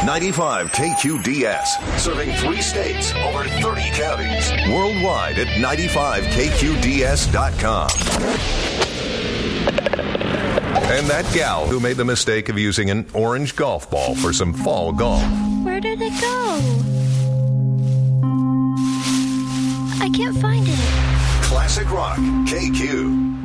95 KQDS. Serving 3 states, over 30 counties. Worldwide at 95KQDS.com. And that gal who made the mistake of using an orange golf ball for some fall golf. Where did it go? I can't find it. Classic Rock, KQ.